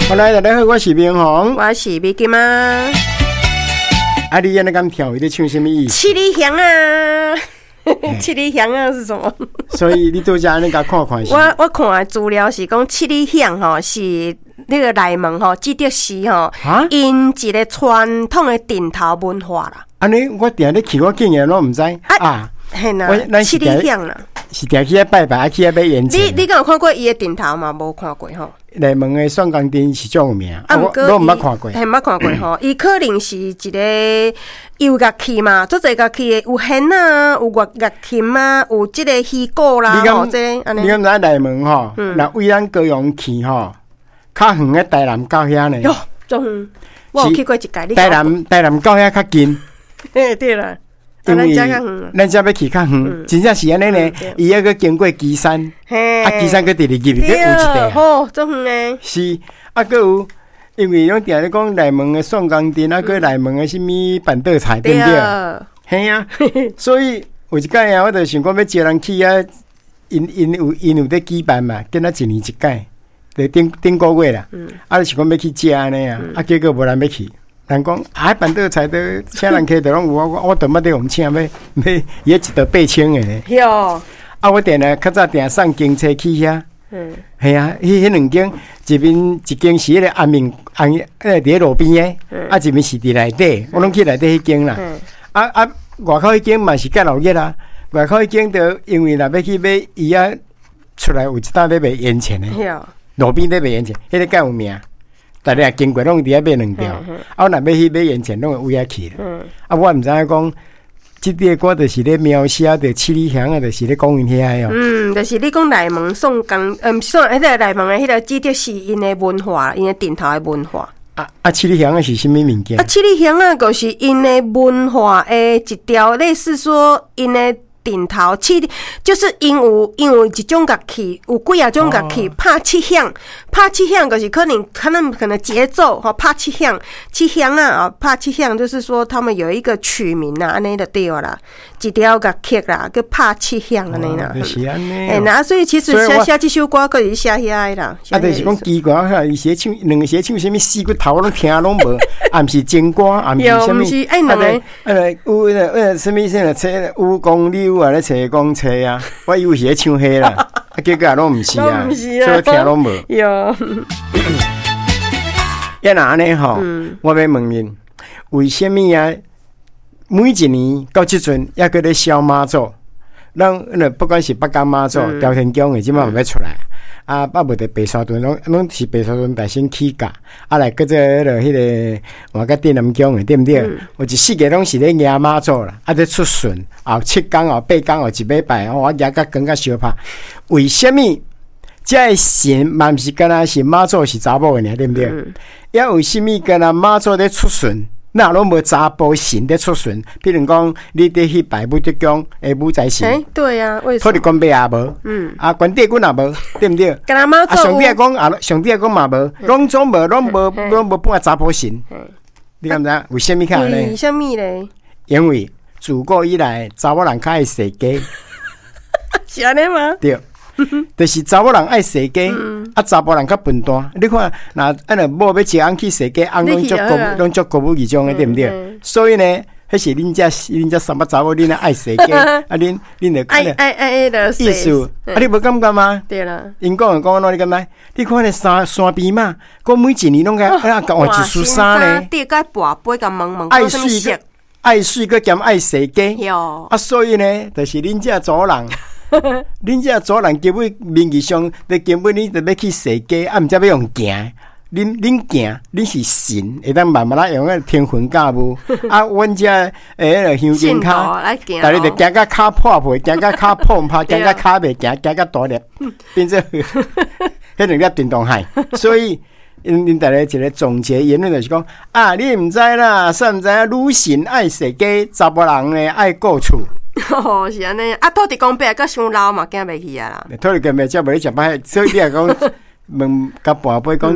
好来，大家好，我是明宏， 我是美金啊。 啊，你安尼敢跳，你在唱什么意思？ 七里香啊，七里香啊是什么？ 所以你都在那个看看是？ 我看的资料是讲七里香吼是那个内蒙吼，记得是吼，因一个传统的顶头文化啦。 安尼我定咧去，我竟然拢唔知啊。 嘿呐，七里香啦， 是定去拜拜，去买烟钱。 你敢有看过伊的顶头吗？无看过吼。 内蒙的双钢灯是最有名，我都唔捌看过。 嘿，捌看过吼。伊可能是一个有乐器嘛，做侪乐器的有弦啊，有乐琴啊，有即个戏鼓啦，吼，这安尼。 你敢知内蒙吼？那为咱高雄去吼，较远的台南到遐呢。 哟，中远，我有去过一届。 台南到遐较近。 嘿，对啦。 因为咱这要去较远，真正是安尼呢。伊要去经过旗山，啊，旗山去第二入去有一地。 哦，中远诶。 是，啊，佮有，因为拢定咧讲内蒙的宋钢灯，啊，佮内蒙的什么板豆菜，对不对？嘿啊，所以有一届啊，我就想讲要接人去啊，因有在举办嘛，跟他一年一届，就顶个月啦。啊，就想讲要去食安尼啊，啊，结果无人要去。人讲啊，板豆菜都请人客都拢有，我都冇得用请，要也一道8000个咧。 哟， 啊，我定咧较早定送警车去遐。系啊，迄两间，一间是迄个安明伫咧路边诶，啊一边是伫内底，我拢去内底迄间啦。外口迄间嘛是介老热啦，外口迄间就因为若要去买伊啊出来有一搭要卖烟钱诶，路边咧卖烟钱，迄个介有名。大家经过拢伫遐买两条，啊，我若要去买烟钱，拢会有遐去啦。啊，我毋知影讲，即个歌就是咧描写着七里香啊，就是咧讲因遐哦。 就是你讲内蒙宋江，迄个内蒙的迄个，指的是因的文化，因的顶头的文化。 七里香啊是什么物件？ 七里香啊，就是因的文化的一条，类似说因的。顶头就是因有一种乐器，有几啊种乐器拍七响，就是可能节奏哈，拍七响啊，拍七响就是说他们有一个曲名啊，安尼就对啦，一条乐器啦，佮拍七响安尼啦， 就是安尼。 那所以其实写这首歌可以写遐啦。 就是讲奇怪哈，伊写唱两个写唱什么四骨头拢听拢无，也毋是真歌，也毋是什么。 是爱两个。 有什么有公牛。我咧找讲找啊，我以为是咧唱迄啦，结果拢毋是啊，所以听拢无。 有。 要哪安尼吼？我要问恁，为什么啊？每一年到即阵，还搁咧烧妈祖，咱不管是北港妈祖、朝天宫的，即摆要出来。啊，无得白沙屯，拢是白沙屯大仙起价，啊来搁做迄个换个镇南宫的，对不对？有一世界拢是咧迎妈祖啦，啊在出巡，后7天后8天后一礼拜，我迎甲更加相拍。为什么？这神嘛毋是干那是妈祖是查某的呢，对不对？也为什么干那妈祖咧出巡？那拢无查甫神咧出巡，比如讲，你得去拜武德宫的武财神， 对啊，为什么？ 土地公伯也无，关帝君也无，对不对？ 干那妈祖， 上帝讲上帝讲嘛无，拢总无，拢无半查甫神。你敢知？为什么看呢？ 为什么咧？ 因为自古以来，查某人较爱洗家， 是安尼吗？ 对。就是查某人爱洗家，查甫人较笨蛋。你看，那某要一翁去洗家，翁拢足国母义种的，对不对？所以呢，迄是恁遮三八查某，恁爱洗家，恁就爱的意思。你无感觉吗？ 对啦。 因讲你感觉？你看那山边嘛，讲每一年拢甲换一束衫呢。 地甲跋杯甲问爱水个兼爱洗家。 哟。 所以呢，就是恁遮族人。恁这族人根本名义上，你根本你就要去洗家，啊，毋知要用行。恁行，恁是神，会当慢慢用个天魂驾雾。啊，阮这香金卡，但你就行到骹破皮，行到骹破拍，行到骹袂行，行到大粒，变做迄两粒电动鞋。所以，恁大家一个总结言论就是讲啊，你毋知啦，算毋知影女神爱洗家，查甫人呢爱顾厝。 哦，是安尼啊！土地公伯甲伤老嘛，惊袂去啊啦。 土地公伯则无咧食歹，所以你也讲问甲跋杯讲。